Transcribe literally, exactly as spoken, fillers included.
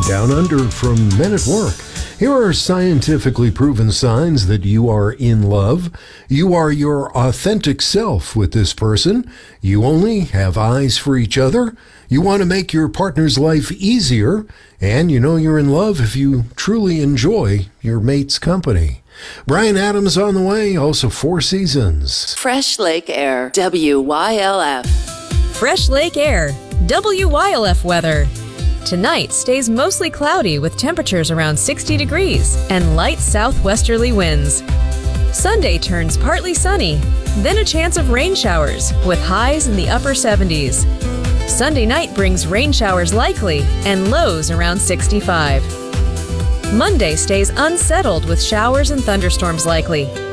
Down Under from Men at Work. Here are scientifically proven signs that you are in love. You are your authentic self with this person. You only have eyes for each other. You want to make your partner's life easier. And you know you're in love if you truly enjoy your mate's company. Brian Adams on the way, also Four Seasons. Fresh Lake Air, W Y L F. Fresh Lake Air, W Y L F weather. Tonight stays mostly cloudy with temperatures around sixty degrees and light southwesterly winds. Sunday turns partly sunny, then a chance of rain showers with highs in the upper seventies. Sunday night brings rain showers likely and lows around sixty-five. Monday stays unsettled with showers and thunderstorms likely.